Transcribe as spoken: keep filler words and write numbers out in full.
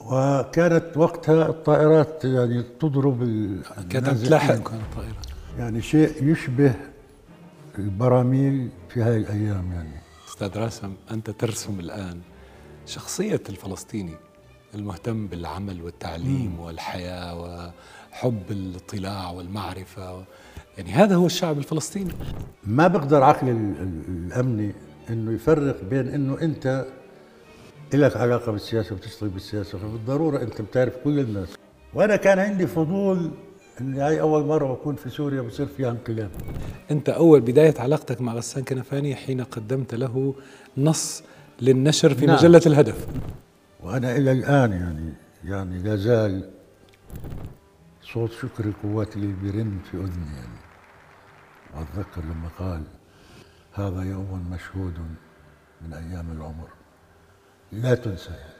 وكانت وقتها الطائرات يعني تضرب كانت تلاحقكم الطائرة، يعني شيء يشبه البراميل في هاي الأيام. يعني أستاذ راسم، أنت ترسم الآن شخصية الفلسطيني المهتم بالعمل والتعليم مم. والحياة وحب الاطلاع والمعرفة، يعني هذا هو الشعب الفلسطيني. ما بقدر عقل الأمني إنه يفرق بين إنه أنت إلك علاقة بالسياسة وبتشتغل بالسياسة، فبالضرورة أنت بتعرف كل الناس. وأنا كان عندي فضول إني هاي أول مرة بكون في سوريا بصير فيها انقلاب. أنت أول بداية علاقتك مع غسان كنفاني حين قدمت له نص للنشر في نعم. مجلة الهدف. وأنا إلى الآن يعني يعني لا زال صوت شكر القوات اللي بيرن في أذني. يعني وأتذكر لما قال هذا يوم مشهود من أيام العمر لا تنسى.